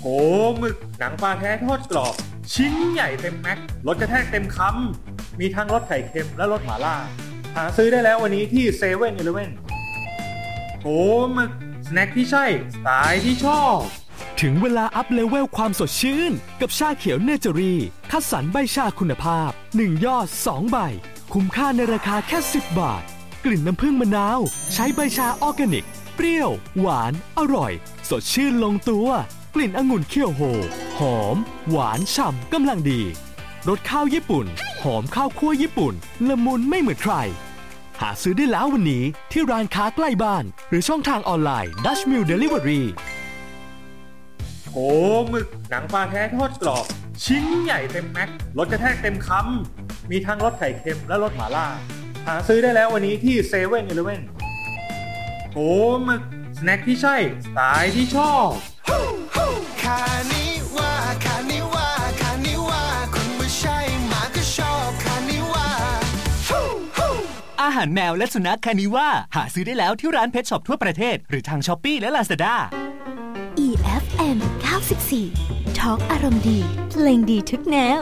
โหหมึกหนังปลาแท้ทอดกรอบชิ้นใหญ่เต็มแม็กรสกระแทกเต็มคำมีทั้งรสไข่เค็มและรสหม่าล่าหาซื้อได้แล้ววันนี้ที่เซเว่นอีเลฟเว่นโหหมึกสแน็คที่ใช่สไตล์ที่ชอบถึงเวลาอัพเลเวลความสดชื่นกับชาเขียวเนเจอรี่คัดสรรใบชาคุณภาพ1ยอด2ใบคุ้มค่าในราคาแค่10 บาทกลิ่นน้ำผึ้งมะนาวใช้ใบชาออร์แกนิกเปรี้ยวหวานอร่อยสดชื่นลงตัวกลิ่นองุ่นเคี่ยวโฮหอมหวานฉ่ำกำลังดีรสข้าวญี่ปุ่นหอมข้าวคั่วญี่ปุ่นละมุนไม่เหมือนใครหาซื้อได้แล้ววันนี้ที่ร้านค้าใกล้บ้านหรือช่องทางออนไลน์ Dutch Mill Delivery โหหมึกหนังปลาแท้ทอดกรอบชิ้นใหญ่เต็มแม็กรสกระแทกเต็มคำมีทั้งรสไข่เค็มและรสหม่าล่าหาซื้อได้แล้ววันนี้ที่เซเว่นอีเลฟเว่นโหหมึกสแน็คที่ใช่สไตล์ที่ชอบคานิว่าคานิว่าคานิว่าคนไม่ใช่หมาก็ชอบคานิว่าอาหารแมวและสุนัขคานิว่าหาซื้อได้แล้วที่ร้านเพชช็อปทั่วประเทศหรือทาง Shopee และ Lazada EFM 94 Talk อารมณ์ดีเพลงดีทุกแนว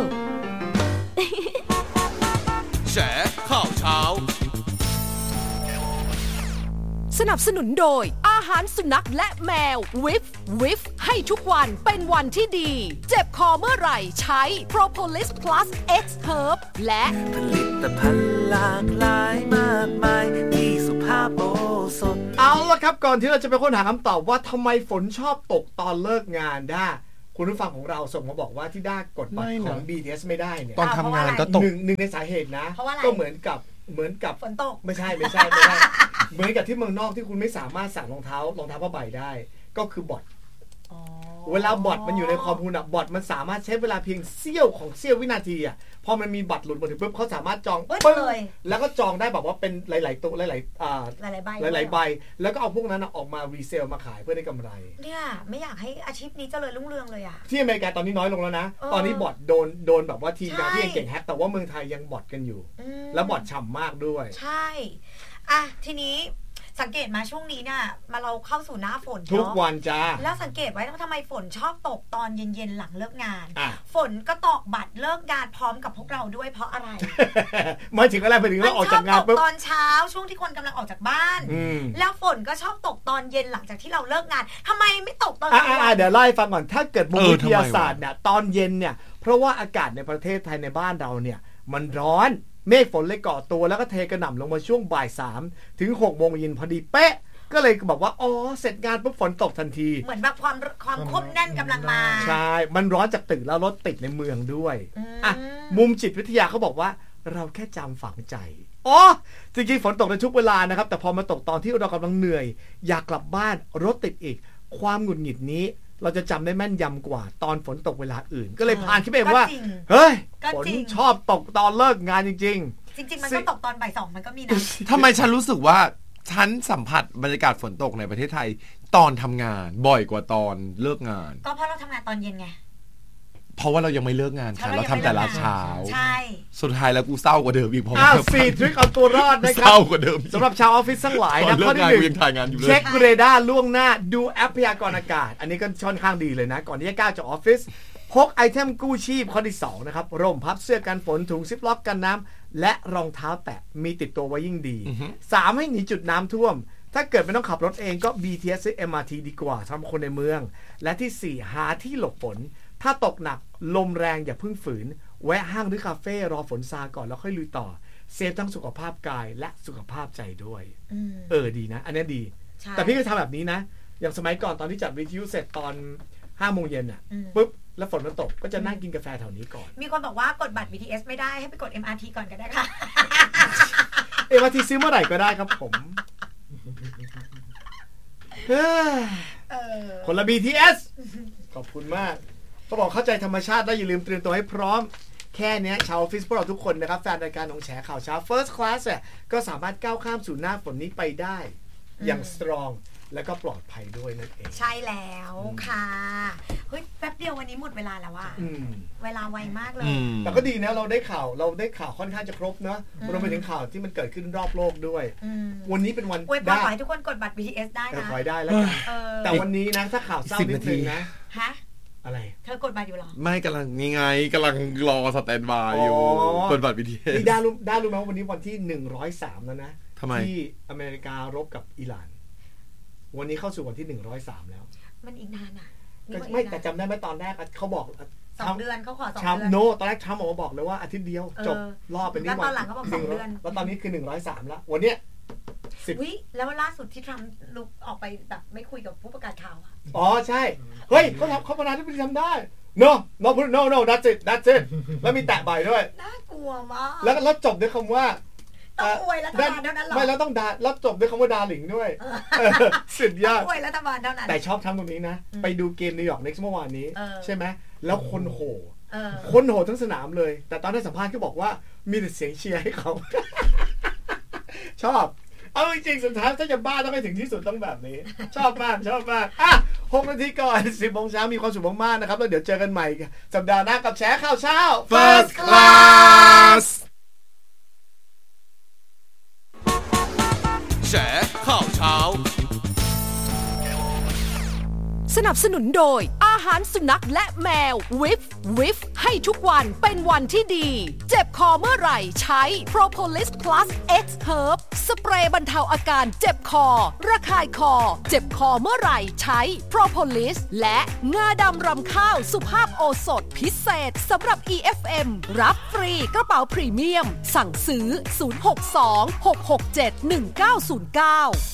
แฉข่าวเช้าสนับสนุนโดยอาหารสุนัขและแมววิฟให้ทุกวันเป็นวันที่ดีเจ็บคอเมื่อไหร่ใช้ Propolis Plus X Herb และผลิตภัณฑ์หลากหลายมากมายมีสุภาพโอสถเอาล่ะครับก่อนที่เราจะไปค้นหาคำตอบว่าทำไมฝนชอบตกตอนเลิกงานด้าคุณผู้ฟังของเราส่งมาบอกว่าที่ด้ากดบัตรของ BTS ไม่ได้เนี่ยตอนทำงานก็ตกหนึ่งในสาเหตุนะก็เหมือนกับฝนตกไม่ใช่ เหมือนกับที่เมืองนอกที่คุณไม่สามารถสั่งรองเท้าผ้าใบได้ก็คือบอทเวลาบอทมันอยู่ในคอมคุณบอทมันสามารถใช้เวลาเพียงเสี้ยววินาทีอ่ะพอมันมีบัตรหลุดมาถึงปุ๊บเขาสามารถจองปึ๊บแล้วก็จองได้แบบว่าเป็นหลายๆตัวหลายใบแล้วก็เอาพวกนั้นออกมารีเซลมาขายเพื่อได้กำไรเนี่ยไม่อยากให้อาชีพนี้เจริญรุ่งเรืองเลยอ่ะที่อเมริกาตอนนี้น้อยลงแล้วนะตอนนี้บอทโดนแบบว่าทีมงานที่เก่งแฮกแต่ว่าเมืองไทยยังบอทกันอยู่แล้วบอทฉ่ำมากด้วยใช่อ่ะทีนี้สังเกตมาช่วงนี้เนี่ยมาเราเข้าสู่หน้าฝนทุกวันจ้าแล้วสังเกตไว้ว่าทำไมฝนชอบตกตอนเย็นๆหลังเลิกงานฝนก็ตอกบัตรเลิกงานพร้อมกับพวกเราด้วยเพราะอะไรมาถึงอะไรไปถึงเราออกจากงานปุ๊บตอนเช้าช่วงที่คนกำลังออกจากบ้านแล้วฝนก็ชอบตกตอนเย็นหลังจากที่เราเลิกงานทำไมไม่ตกตอนเดี๋ยวไล่ฟังก่อนถ้าเกิดมุมวิทยาศาสตร์เนี่ยตอนเย็นเนี่ยเพราะว่าอากาศในประเทศไทยในบ้านเราเนี่ยมันร้อนเมฆฝนเลยเกาะตัวแล้วก็เทกระหน่ำลงมาช่วงบ่าย3ถึง6โมงเย็นพอดีเป๊ะก็เลยบอกว่าอ๋อเสร็จงานปุ๊บฝนตกทันทีเหมือนแบบความคบแน่นกำลังมาใช่มันร้อนจากตึกแล้วรถติดในเมืองด้วยมุมจิตวิทยาเขาบอกว่าเราแค่จำฝังใจอ๋อจริงๆฝนตกในทุกเวลานะครับแต่พอมาตกตอนที่เรากำลังเหนื่อยอยากกลับบ้านรถติดอีกความหงุดหงิดนี้เราจะจำได้แม่นยำกว่าตอนฝนตกเวลาอื่นก็เลยพานคิดเองว่าเฮ้ยฝนชอบตกตอนเลิกงานจริงๆมันก็ตกตอนบ่าย2มันก็มีนะทำไมฉันรู้สึกว่าฉันสัมผัสบรรยากาศฝนตกในประเทศไทยตอนทำงานบ่อยกว่าตอนเลิกงานก็เพราะเราทำงานตอนเย็นไงเพราะว่าเรายังไม่เลิกงานค่ะเราทำแต่ละเช้าใช่สุดท้ายแล้วกูเศร้ากว่าเดิมอีกเพราะ 4 ทริคเอาตัวรอดนะครับเศร้ากว่าเดิมสำหรับชาวออฟฟิศทั้งหลายนะข้อที่1เช็คเรดาร์ล่วงหน้าดูแอปพยากรณ์อากาศอันนี้ก็ค่อนข้างดีเลยนะก่อนที่จะก้าวจากออฟฟิศพกไอเทมกู้ชีพข้อที่2นะครับร่มพับเสื้อกันฝนถุงซิปล็อกกันน้ำและรองเท้าแตะมีติดตัวไว้ยิ่งดี3ให้หนีจุดน้ำท่วมถ้าเกิดไม่ต้องขับรถเองก็ BTS หรือ MRT ดีกว่าสำหรับคนในเมืองและที่4หาที่หลบฝนถ้าตกหนักลมแรงอย่าเพิ่งฝืนแวะห้างหรือคาเฟ่รอฝนซาก่อนแล้วค่อยลุยต่อเซฟทั้งสุขภาพกายและสุขภาพใจด้วยดีนะอันนี้ดีแต่พี่ก็ทำแบบนี้นะอย่างสมัยก่อนตอนที่จัดวิทยุเสร็จตอน5 โมงเย็นปุ๊บแล้วฝนมันตกก็จะนั่งกินกาแฟแถวนี้ก่อนมีคนบอกว่ากดบัตร BTS ไม่ได้ให้ไปกด MRT ก่อนก็ได้ค่ะ MRT ซื้อเมื่อไหร่ก็ได้ครับผมคนละ BTS ขอบคุณมากเขาบอกเข้าใจธรรมชาติได้อย่าลืมเตรียมตัวให้พร้อมแค่นี้ชาวออฟฟิศพวกเราทุกคนนะครับแฟนรายการของแฉข่าวเช้า First Class ก็สามารถก้าวข้ามสู่หน้าฝนนี้ไปได้อย่างสตรองแล้วก็ปลอดภัยด้วยนั่นเองใช่แล้วค่ะเฮ้ยแป๊บเดียววันนี้หมดเวลาแล้วอ่ะเวลาไวมากเลยแต่ก็ดีนะเราได้ข่าวค่อนข้างจะครบเนอะรวมไปถึงข่าวที่มันเกิดขึ้นรอบโลกด้วยวันนี้เป็นวันได้ขอให้ทุกคนกดบัตร BTS ได้นะขอให้ได้แล้วกันแต่วันนี้นะถ้าข่าวเศร้านิดนึงนะฮะอะไรเธอกดบัตรอยู่หรอไม่กำลังนี่ไงกำลังรอสแตนบายอยู่กดบัตร BTS นี่ได้รู้ไหมวันนี้วันที่103แล้วนะที่อเมริการบกับอิหร่านวันนี้เข้าสู่วันที่103แล้วมันอีกนานอ่ะไม่แต่จำได้ไหมตอนแรกเขาบอก 2 เดือนเขาขอ2 เดือนโนตอนแรกทรัมป์บอกเลยว่าอาทิตย์เดียวจบรอบเป็นนี่วันแล้วตอนหลังเขาบอก2 เดือนแล้วตอนนี้คือ103แล้ววันเนี้ยวิแล้วล่าสุดที่ทรัมป์ลุกออกไปแบบไม่คุยกับผู้ประกาศข่าวอ๋อใช่เฮ้ยเขาประธานาธิบดีทำได้ no that's it แล้วมีแตะใบด้วยน่ากลัวมากแล้วจบด้วยคำว่าต้องอวยรัฐบาลเท่านั้นหรอไม่แล้วต้องแล้วจบด้วยคำว่าดาร์ลิงด้วยสุดยอดอวยรัฐบาลเท่านั้นแต่ชอบทำตรงนี้นะไปดูเกมนิวยอร์กเน็กซ์เมื่อวานนี้ใช่ไหมแล้วคนโห่ทั้งสนามเลยแต่ตอนให้สัมภาษณ์ก็บอกว่ามีแต่เสียงเชียร์ให้เขาชอบเอาจริงๆสุดท้ายถ้าจะบ้าต้องไปถึงที่สุดต้องแบบนี้ชอบมากอ่ะ6 นาทีก่อน 10 โมงเช้ามีความสุขมากๆนะครับแล้วเดี๋ยวเจอกันใหม่สัปดาห์หน้ากับแชร์ข่าวเช้า First Class แชร์ข่าวเช้าสนับสนุนโดยอาหารสุนัขและแมววิฟให้ทุกวันเป็นวันที่ดีเจ็บคอเมื่อไหร่ใช้ Propolis Plus X Herb สเปรย์บรรเทาอาการเจ็บคอระคายคอเจ็บคอเมื่อไหร่ใช้ Propolis และงาดำรำข้าวสุภาพโอสถพิเศษสำหรับ EFM รับฟรีกระเป๋าพรีเมียมสั่งซื้อ062 667 1909